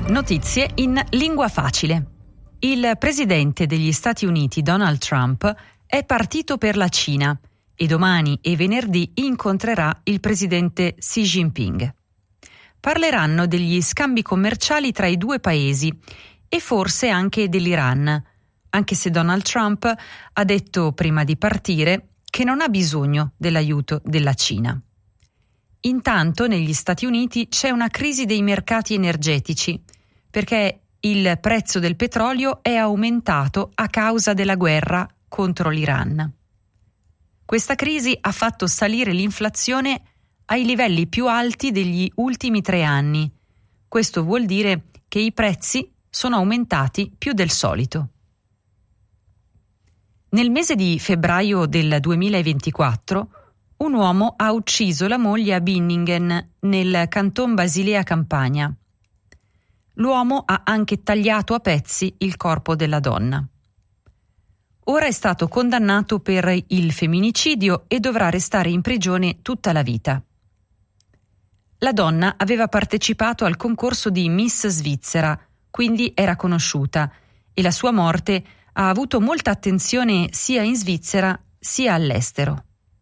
Notizie in lingua facile. Il presidente degli Stati Uniti, Donald Trump, è partito per la Cina e domani e venerdì incontrerà il presidente Xi Jinping. Parleranno degli scambi commerciali tra i due paesi e forse anche dell'Iran, anche se Donald Trump ha detto prima di partire che non ha bisogno dell'aiuto della Cina. Intanto negli Stati Uniti c'è una crisi dei mercati energetici perché il prezzo del petrolio è aumentato a causa della guerra contro l'Iran. Questa crisi ha fatto salire l'inflazione ai livelli più alti degli ultimi 3 anni. Questo vuol dire che i prezzi sono aumentati più del solito. Nel mese di febbraio del 2024, un uomo ha ucciso la moglie a Binningen, nel canton Basilea Campania. L'uomo ha anche tagliato a pezzi il corpo della donna. Ora è stato condannato per il femminicidio e dovrà restare in prigione tutta la vita. La donna aveva partecipato al concorso di Miss Svizzera, quindi era conosciuta, e la sua morte ha avuto molta attenzione sia in Svizzera sia all'estero.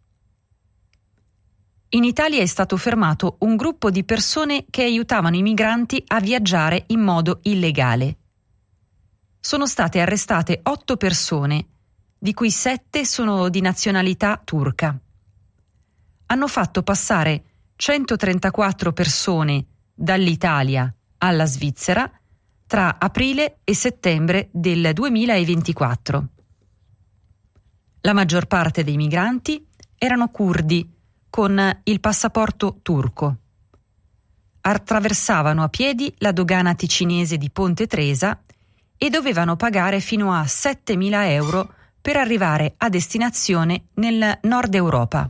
In Italia è stato fermato un gruppo di persone che aiutavano i migranti a viaggiare in modo illegale. Sono state arrestate 8 persone, di cui 7 sono di nazionalità turca. Hanno fatto passare 134 persone dall'Italia alla Svizzera tra aprile e settembre del 2024. La maggior parte dei migranti erano curdi con il passaporto turco. Attraversavano a piedi la dogana ticinese di Ponte Tresa e dovevano pagare fino a 7.000 euro per arrivare a destinazione nel nord Europa.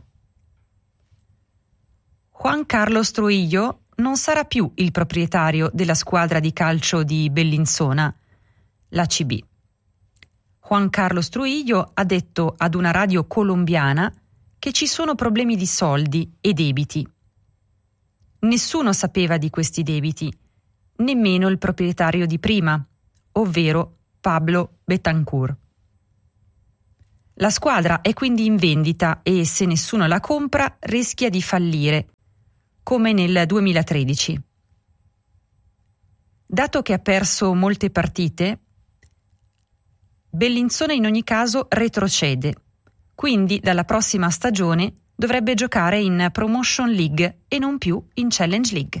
Juan Carlos Trujillo non sarà più il proprietario della squadra di calcio di Bellinzona, l'ACB. Juan Carlos Trujillo ha detto ad una radio colombiana che ci sono problemi di soldi e debiti. Nessuno sapeva di questi debiti, nemmeno il proprietario di prima, ovvero Pablo Betancur. La squadra è quindi in vendita e se nessuno la compra rischia di fallire, come nel 2013. Dato che ha perso molte partite, Bellinzona in ogni caso retrocede. Quindi dalla prossima stagione dovrebbe giocare in Promotion League e non più in Challenge League.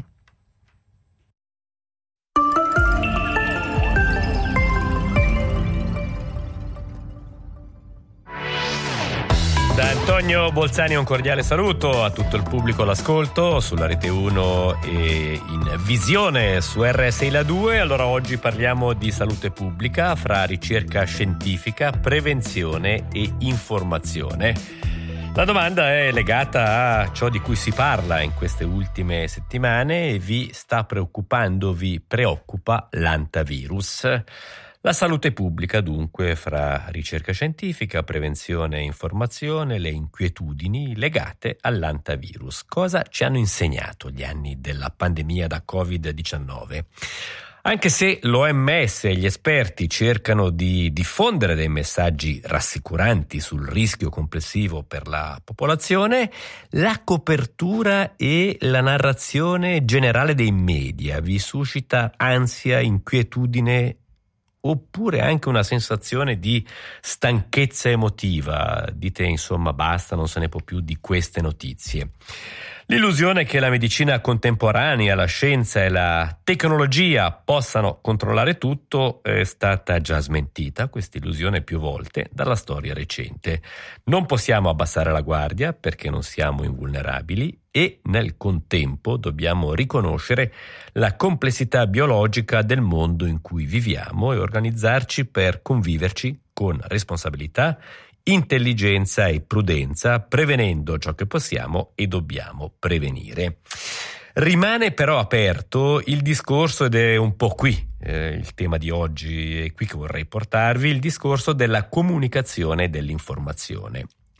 Da Antonio Bolzani un cordiale saluto a tutto il pubblico all'ascolto sulla Rete 1 e in visione su RSI La 2. Allora oggi parliamo di salute pubblica fra ricerca scientifica, prevenzione e informazione. La domanda è legata a ciò di cui si parla in queste ultime settimane e vi preoccupa l'antivirus. La salute pubblica dunque fra ricerca scientifica, prevenzione e informazione, le inquietudini legate all'antivirus. Cosa ci hanno insegnato gli anni della pandemia da Covid-19? Anche se l'OMS e gli esperti cercano di diffondere dei messaggi rassicuranti sul rischio complessivo per la popolazione, la copertura e la narrazione generale dei media vi suscita ansia, inquietudine oppure anche una sensazione di stanchezza emotiva. Dite insomma basta, non se ne può più di queste notizie. L'illusione che la medicina contemporanea, la scienza e la tecnologia possano controllare tutto è stata già smentita, questa illusione più volte, dalla storia recente. Non possiamo abbassare la guardia perché non siamo invulnerabili e nel contempo dobbiamo riconoscere la complessità biologica del mondo in cui viviamo e organizzarci per conviverci con responsabilità, intelligenza e prudenza, prevenendo ciò che possiamo e dobbiamo prevenire. Rimane però aperto il discorso, ed è un po' qui il tema di oggi, è qui che vorrei portarvi, il discorso della comunicazione e dell'informazione.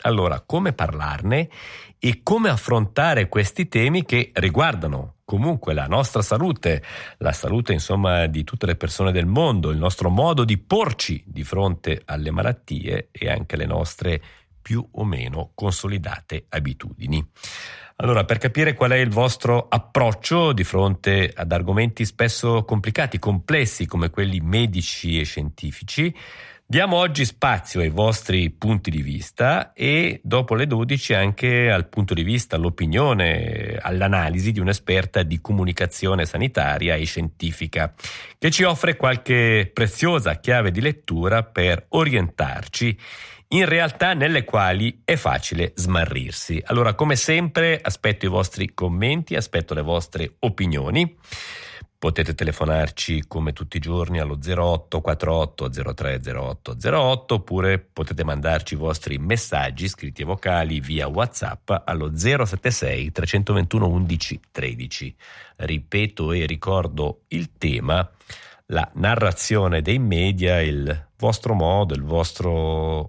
Allora, come parlarne e come affrontare questi temi che riguardano comunque la nostra salute, la salute insomma di tutte le persone del mondo, il nostro modo di porci di fronte alle malattie e anche le nostre più o meno consolidate abitudini. Allora, per capire qual è il vostro approccio di fronte ad argomenti spesso complicati, complessi come quelli medici e scientifici, diamo oggi spazio ai vostri punti di vista e dopo le 12 anche al punto di vista, all'opinione, all'analisi di un'esperta di comunicazione sanitaria e scientifica che ci offre qualche preziosa chiave di lettura per orientarci in realtà nelle quali è facile smarrirsi. Allora, come sempre, aspetto i vostri commenti, aspetto le vostre opinioni. Potete telefonarci come tutti i giorni allo 08 48 03 08 08 oppure potete mandarci i vostri messaggi scritti e vocali via WhatsApp allo 076 321 11 13. Ripeto e ricordo il tema: la narrazione dei media, il vostro modo, il vostro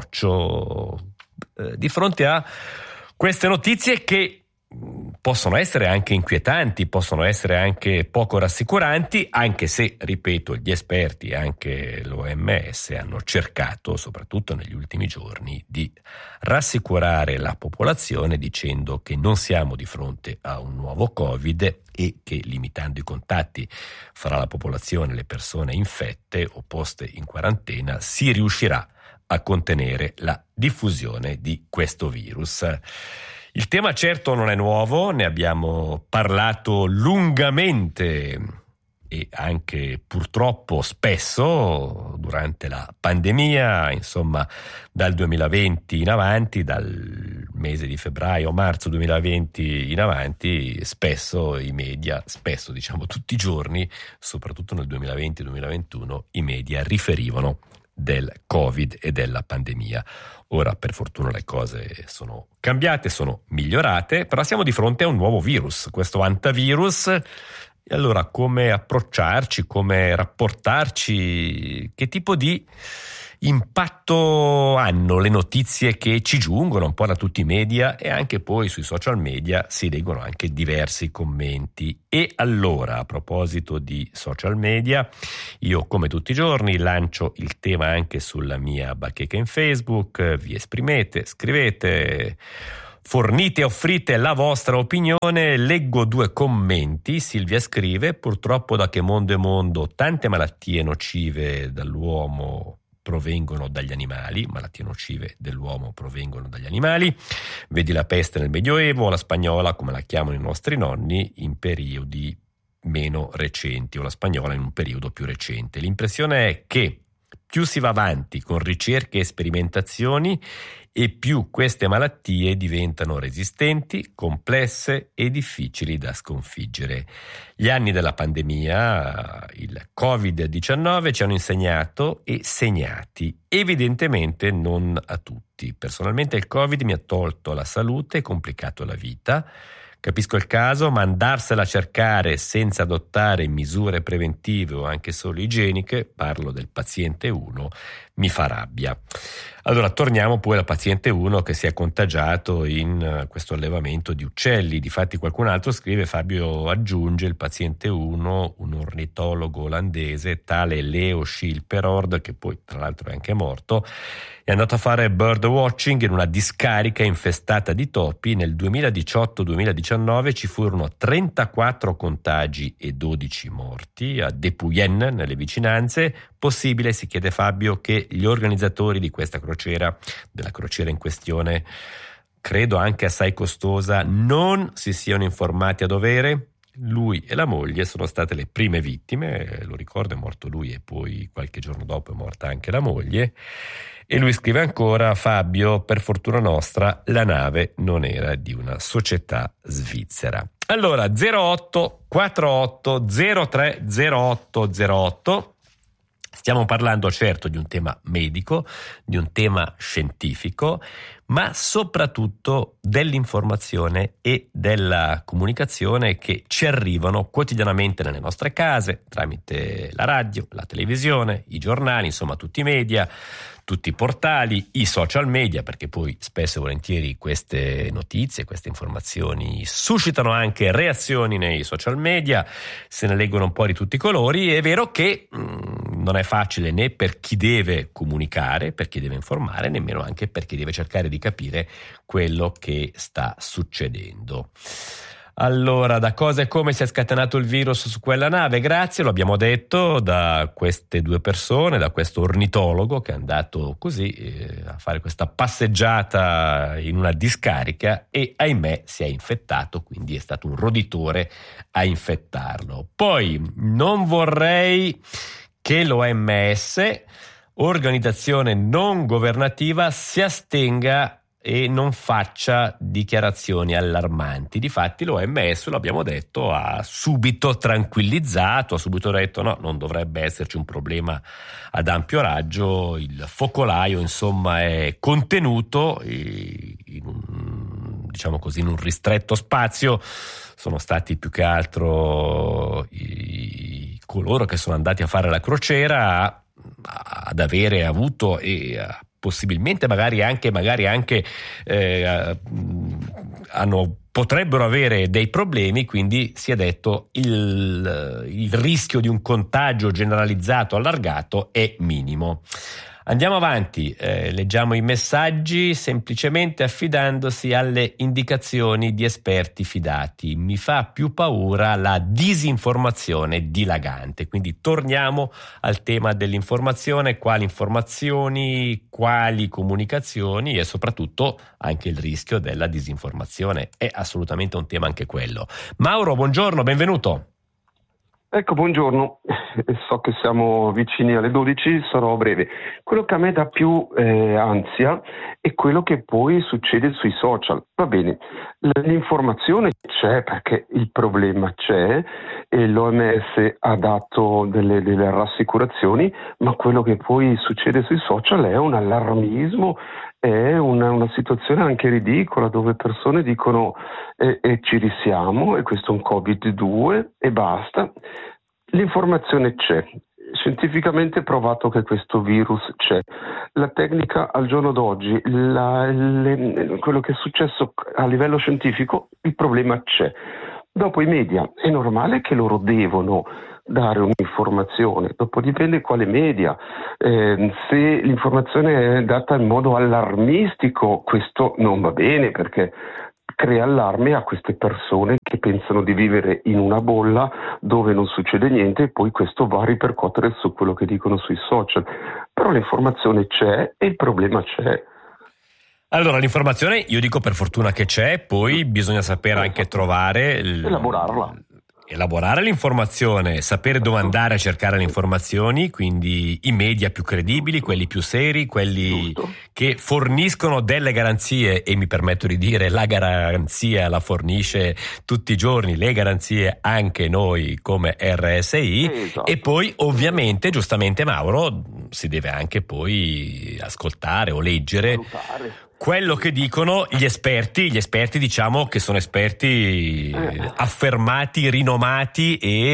approccio di fronte a queste notizie che possono essere anche inquietanti, possono essere anche poco rassicuranti, anche se, ripeto, gli esperti e anche l'OMS hanno cercato, soprattutto negli ultimi giorni, di rassicurare la popolazione dicendo che non siamo di fronte a un nuovo Covid e che limitando i contatti fra la popolazione e le persone infette o poste in quarantena si riuscirà a contenere la diffusione di questo virus. Il tema certo non è nuovo, ne abbiamo parlato lungamente e anche purtroppo spesso durante la pandemia, insomma dal 2020 in avanti, dal mese di febbraio-marzo 2020 in avanti, spesso i media, diciamo tutti i giorni, soprattutto nel 2020-2021, i media riferivano del Covid e della pandemia. Ora, per fortuna, le cose sono cambiate, sono migliorate, però siamo di fronte a un nuovo virus, questo antivirus. E allora come approcciarci, come rapportarci, che tipo di impatto hanno le notizie che ci giungono un po' da tutti i media e anche poi sui social media si leggono anche diversi commenti. E allora, a proposito di social media, io come tutti i giorni lancio il tema anche sulla mia bacheca in Facebook, vi esprimete, scrivete, fornite e offrite la vostra opinione. Leggo 2 commenti. Silvia scrive: purtroppo da che mondo è mondo tante malattie nocive dall'uomo provengono dagli animali, malattie nocive dell'uomo provengono dagli animali. Vedi la peste nel Medioevo, la spagnola, come la chiamano i nostri nonni, in periodi meno recenti, o la spagnola in un periodo più recente. L'impressione è che più si va avanti con ricerche e sperimentazioni e più queste malattie diventano resistenti, complesse e difficili da sconfiggere. Gli anni della pandemia, il Covid-19, ci hanno insegnato e segnati, evidentemente non a tutti. Personalmente il Covid mi ha tolto la salute e complicato la vita. Capisco il caso, ma andarsela a cercare senza adottare misure preventive o anche solo igieniche, parlo del paziente 1, mi fa rabbia. Allora torniamo poi al paziente 1 che si è contagiato in questo allevamento di uccelli. Difatti qualcun altro scrive, Fabio aggiunge, il paziente 1, un ornitologo olandese, tale Leo Schilperord, che poi tra l'altro è anche morto, è andato a fare bird watching in una discarica infestata di topi. Nel 2018-2019 ci furono 34 contagi e 12 morti a Depuyen, nelle vicinanze. Possibile, si chiede Fabio, che gli organizzatori di questa crociera, della crociera in questione, credo anche assai costosa, non si siano informati a dovere? Lui e la moglie sono state le prime vittime, lo ricordo, è morto lui e poi qualche giorno dopo è morta anche la moglie. E lui scrive ancora, Fabio, per fortuna nostra la nave non era di una società svizzera. Allora 08 48 03 08 08. Stiamo parlando certo di un tema medico, di un tema scientifico, ma soprattutto dell'informazione e della comunicazione che ci arrivano quotidianamente nelle nostre case tramite la radio, la televisione, i giornali, insomma tutti i media, tutti i portali, i social media, perché poi spesso e volentieri queste notizie, queste informazioni suscitano anche reazioni nei social media, se ne leggono un po' di tutti i colori. È vero che non è facile né per chi deve comunicare, per chi deve informare, nemmeno anche per chi deve cercare di capire quello che sta succedendo. Allora, da cosa e come si è scatenato il virus su quella nave? Grazie, lo abbiamo detto, da queste due persone, da questo ornitologo che è andato così a fare questa passeggiata in una discarica e ahimè si è infettato, quindi è stato un roditore a infettarlo. Poi non vorrei che l'OMS, organizzazione non governativa, si astenga e non faccia dichiarazioni allarmanti. Difatti l'OMS, lo abbiamo detto, ha subito tranquillizzato, ha subito detto no, non dovrebbe esserci un problema ad ampio raggio, il focolaio insomma è contenuto in un ristretto spazio. Sono stati più che altro coloro che sono andati a fare la crociera ad avere avuto e possibilmente magari anche potrebbero avere dei problemi, quindi si è detto il rischio di un contagio generalizzato allargato è minimo. Andiamo avanti, leggiamo i messaggi semplicemente affidandosi alle indicazioni di esperti fidati. Mi fa più paura la disinformazione dilagante, quindi torniamo al tema dell'informazione, quali informazioni, quali comunicazioni e soprattutto anche il rischio della disinformazione. È assolutamente un tema anche quello. Mauro, buongiorno, benvenuto. Ecco, buongiorno. So che siamo vicini alle 12, sarò breve. Quello che a me dà più ansia è quello che poi succede sui social. Va bene, l'informazione c'è perché il problema c'è e l'OMS ha dato delle rassicurazioni, ma quello che poi succede sui social è un allarmismo, è una situazione anche ridicola dove persone dicono ci risiamo e questo è un Covid-2 e basta. L'informazione c'è, scientificamente provato che questo virus c'è. La tecnica al giorno d'oggi, quello che è successo a livello scientifico, il problema c'è. Dopo i media è normale che loro devono dare un'informazione, dopo dipende quale media. Se l'informazione è data in modo allarmistico, questo non va bene perché crea allarme a queste persone che pensano di vivere in una bolla dove non succede niente e poi questo va a ripercuotere su quello che dicono sui social. Però l'informazione c'è e il problema c'è. Allora, l'informazione io dico per fortuna che c'è, poi bisogna sapere anche trovare elaborare l'informazione, sapere dove andare a cercare le informazioni, quindi i media più credibili, quelli più seri, quelli che forniscono delle garanzie, e mi permetto di dire la garanzia la fornisce tutti i giorni, le garanzie anche noi come RSI. Esatto. E poi ovviamente, giustamente Mauro, si deve anche poi ascoltare o leggere quello che dicono gli esperti diciamo che sono esperti affermati, rinomati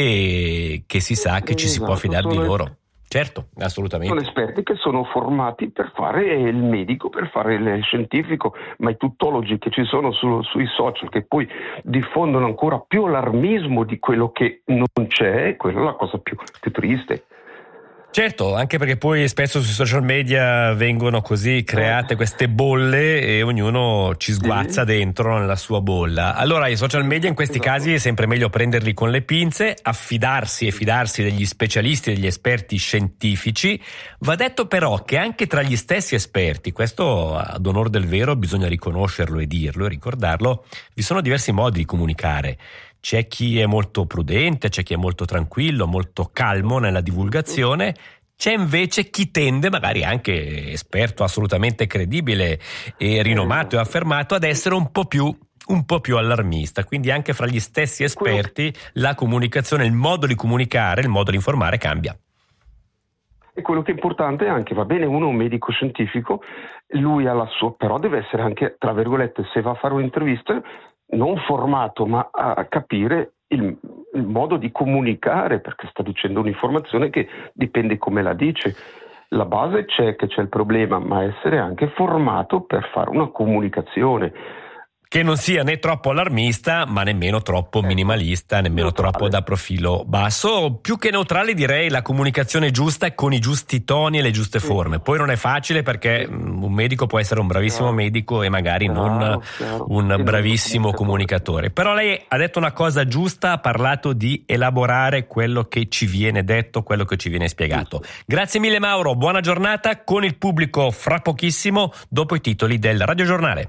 e che si sa che ci si può fidare di loro. Certo, assolutamente. Sono esperti che sono formati per fare il medico, per fare il scientifico, ma i tuttologi che ci sono sui social che poi diffondono ancora più allarmismo di quello che non c'è, quella è la cosa più triste. Certo, anche perché poi spesso sui social media vengono così create queste bolle e ognuno ci sguazza dentro nella sua bolla. Allora i social media in questi casi è sempre meglio prenderli con le pinze, affidarsi e fidarsi degli specialisti, degli esperti scientifici. Va detto però che anche tra gli stessi esperti, questo ad onor del vero bisogna riconoscerlo e dirlo e ricordarlo, vi sono diversi modi di comunicare. C'è chi è molto prudente, c'è chi è molto tranquillo, molto calmo nella divulgazione, c'è invece chi tende, magari anche esperto assolutamente credibile e rinomato e affermato, ad essere un po' più allarmista. Quindi anche fra gli stessi esperti la comunicazione, il modo di comunicare, il modo di informare cambia. E quello che è importante è anche, va bene, uno è un medico scientifico, lui ha la sua, però deve essere anche, tra virgolette, se va a fare un'intervista, non formato, ma a capire il modo di comunicare, perché sta dicendo un'informazione che dipende come la dice. La base c'è che c'è il problema, ma essere anche formato per fare una comunicazione. Che non sia né troppo allarmista, ma nemmeno troppo minimalista, nemmeno neutrale, troppo da profilo basso. Più che neutrale direi la comunicazione giusta con i giusti toni e le giuste forme. Poi non è facile perché un medico può essere un bravissimo medico e magari non un bravissimo comunicatore. Però lei ha detto una cosa giusta, ha parlato di elaborare quello che ci viene detto, quello che ci viene spiegato. Grazie mille Mauro, buona giornata, con il pubblico fra pochissimo dopo i titoli del radiogiornale.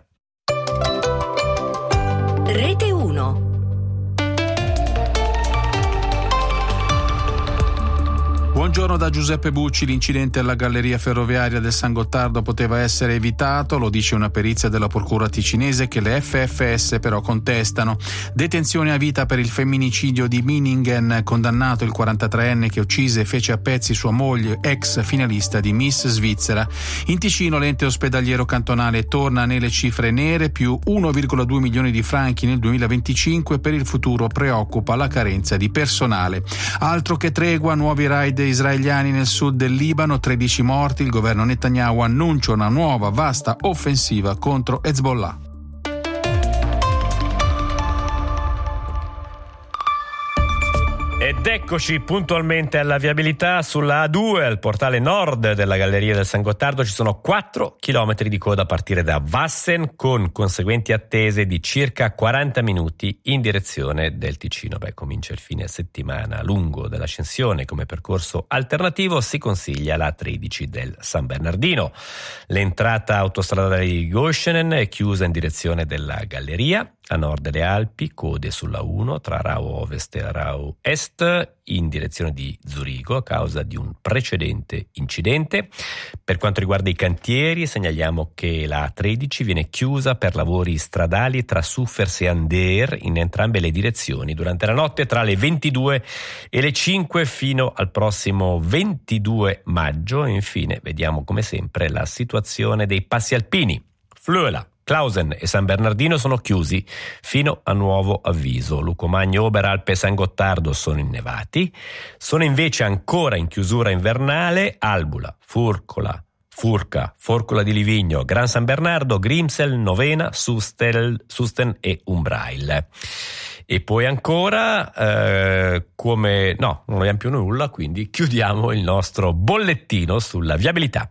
Rete 1. Buongiorno da Giuseppe Bucci. L'incidente alla galleria ferroviaria del San Gottardo poteva essere evitato, lo dice una perizia della procura ticinese che le FFS però contestano. Detenzione a vita per il femminicidio di Miningen, condannato il 43enne che uccise e fece a pezzi sua moglie, ex finalista di Miss Svizzera. In Ticino l'ente ospedaliero cantonale torna nelle cifre nere, più 1,2 milioni di franchi nel 2025, per il futuro preoccupa la carenza di personale. Altro che tregua, nuovi raid israeliani nel sud del Libano, 13 morti, il governo Netanyahu annuncia una nuova vasta offensiva contro Hezbollah. Ed eccoci puntualmente alla viabilità sulla A2, al portale nord della Galleria del San Gottardo. Ci sono 4 chilometri di coda a partire da Vassen, con conseguenti attese di circa 40 minuti in direzione del Ticino. Comincia il fine settimana lungo dell'ascensione. Come percorso alternativo si consiglia la 13 del San Bernardino. L'entrata autostradale di Goschenen è chiusa in direzione della Galleria. A nord delle Alpi, code sulla 1 tra Rau Ovest e Rau Est in direzione di Zurigo a causa di un precedente incidente. Per quanto riguarda i cantieri, segnaliamo che la A13 viene chiusa per lavori stradali tra Suffers e Ander in entrambe le direzioni durante la notte tra le 22 e le 5 fino al prossimo 22 maggio. E infine vediamo come sempre la situazione dei passi alpini. Flöla, Clausen e San Bernardino sono chiusi fino a nuovo avviso. Lucomagno, Oberalpe e San Gottardo sono innevati. Sono invece ancora in chiusura invernale Albula, Furca, Forcola di Livigno, Gran San Bernardo, Grimsel, Novena, Susten e Umbrail. E poi ancora, non abbiamo più nulla, quindi chiudiamo il nostro bollettino sulla viabilità.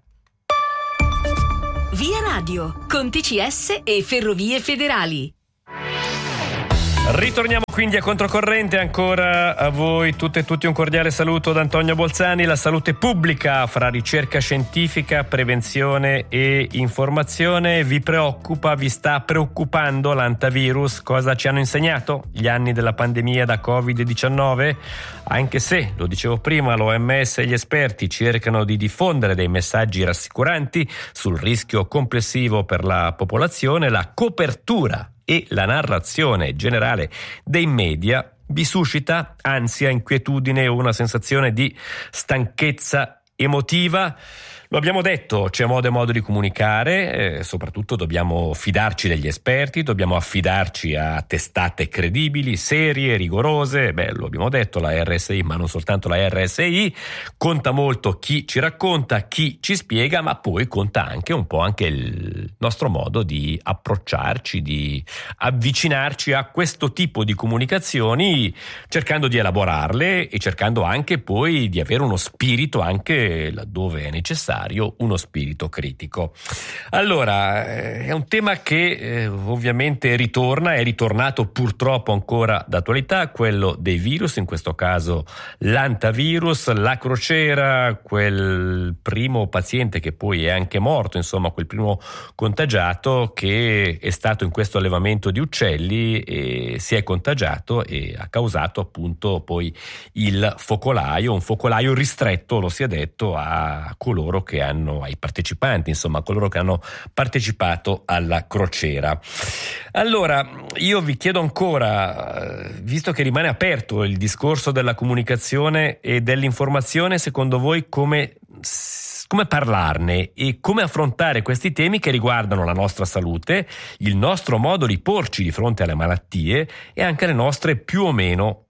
Via Radio, con TCS e Ferrovie Federali. Ritorniamo quindi a Controcorrente, ancora a voi tutte e tutti un cordiale saluto da Antonio Bolzani. La salute pubblica fra ricerca scientifica, prevenzione e informazione vi preoccupa, vi sta preoccupando l'antivirus? Cosa ci hanno insegnato gli anni della pandemia da Covid-19? Anche se, lo dicevo prima, l'OMS e gli esperti cercano di diffondere dei messaggi rassicuranti sul rischio complessivo per la popolazione, la copertura e la narrazione generale dei media vi suscita ansia, inquietudine e una sensazione di stanchezza emotiva. Lo abbiamo detto, c'è modo e modo di comunicare, soprattutto dobbiamo fidarci degli esperti, dobbiamo affidarci a testate credibili, serie, rigorose. Lo abbiamo detto, la RSI, ma non soltanto la RSI, conta molto chi ci racconta, chi ci spiega, ma poi conta anche un po' anche il nostro modo di approcciarci, di avvicinarci a questo tipo di comunicazioni, cercando di elaborarle e cercando anche poi di avere uno spirito, anche laddove è necessario, uno spirito critico. Allora, è un tema che ovviamente è ritornato purtroppo ancora d'attualità, quello dei virus, in questo caso l'antivirus, la crociera, quel primo paziente che poi è anche morto, insomma quel primo contagiato che è stato in questo allevamento di uccelli e si è contagiato e ha causato appunto poi il focolaio, un focolaio ristretto, lo si è detto, a coloro che ai partecipanti, insomma, coloro che hanno partecipato alla crociera. Allora, io vi chiedo ancora, visto che rimane aperto il discorso della comunicazione e dell'informazione, secondo voi come come parlarne e come affrontare questi temi che riguardano la nostra salute, il nostro modo di porci di fronte alle malattie e anche le nostre più o meno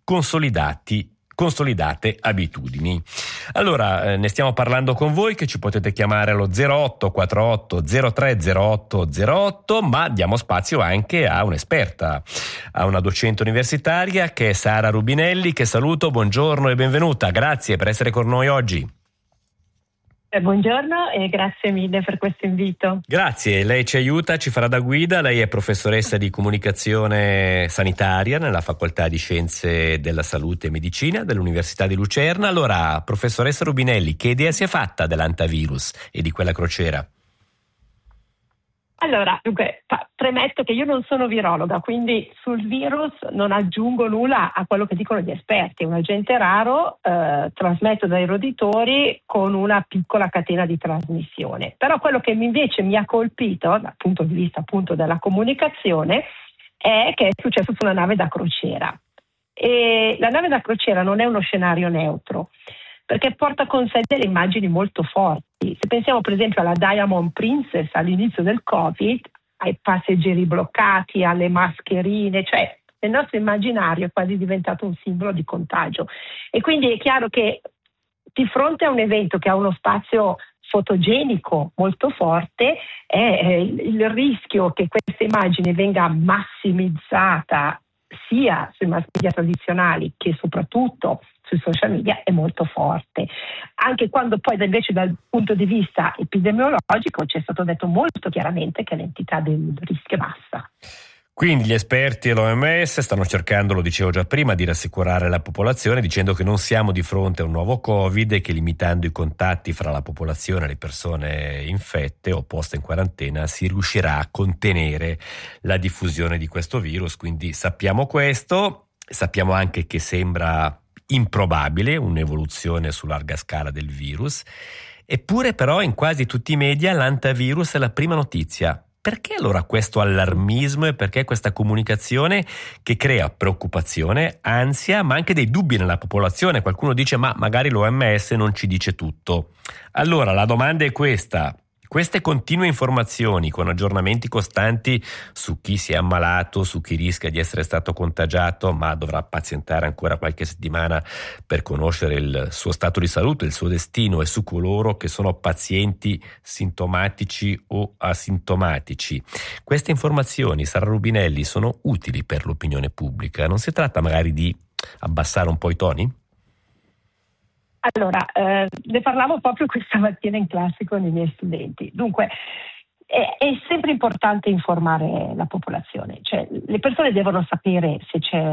consolidate abitudini. Allora, ne stiamo parlando con voi, che ci potete chiamare allo 0848 0308 08, ma diamo spazio anche a un'esperta, a una docente universitaria che è Sara Rubinelli, che saluto, buongiorno e benvenuta, grazie per essere con noi oggi. Buongiorno e grazie mille per questo invito. Grazie, lei ci aiuta, ci farà da guida. Lei è professoressa di comunicazione sanitaria nella Facoltà di Scienze della Salute e Medicina dell'Università di Lucerna. Allora, professoressa Rubinelli, che idea si è fatta dell'antivirus e di quella crociera? Allora, dunque, premetto che io non sono virologa, quindi sul virus non aggiungo nulla a quello che dicono gli esperti. È un agente raro, trasmesso dai roditori con una piccola catena di trasmissione. Però quello che invece mi ha colpito, dal punto di vista appunto della comunicazione, è che è successo su una nave da crociera. E la nave da crociera non è uno scenario neutro, perché porta con sé delle immagini molto forti. Se pensiamo per esempio alla Diamond Princess all'inizio del Covid, ai passeggeri bloccati, alle mascherine, cioè nel nostro immaginario è quasi diventato un simbolo di contagio. E quindi è chiaro che di fronte a un evento che ha uno spazio fotogenico molto forte, il rischio che questa immagine venga massimizzata sia sui mass media tradizionali che soprattutto sui social media è molto forte, anche quando poi invece dal punto di vista epidemiologico ci è stato detto molto chiaramente che l'entità del rischio è bassa. Quindi gli esperti e l'OMS stanno cercando, lo dicevo già prima, di rassicurare la popolazione dicendo che non siamo di fronte a un nuovo Covid e che limitando i contatti fra la popolazione e le persone infette o poste in quarantena si riuscirà a contenere la diffusione di questo virus. Quindi sappiamo questo, sappiamo anche che sembra improbabile un'evoluzione su larga scala del virus, eppure però in quasi tutti i media l'antivirus è la prima notizia. Perché allora questo allarmismo e perché questa comunicazione che crea preoccupazione, ansia, ma anche dei dubbi nella popolazione? Qualcuno dice ma magari l'OMS non ci dice tutto. Allora la domanda è questa: queste continue informazioni con aggiornamenti costanti su chi si è ammalato, su chi rischia di essere stato contagiato, ma dovrà pazientare ancora qualche settimana per conoscere il suo stato di salute, il suo destino, e su coloro che sono pazienti sintomatici o asintomatici. Queste informazioni, Sara Rubinelli, sono utili per l'opinione pubblica? Non si tratta magari di abbassare un po' i toni? Allora, ne parlavo proprio questa mattina in classe con i miei studenti. Dunque, è sempre importante informare la popolazione, cioè le persone devono sapere se c'è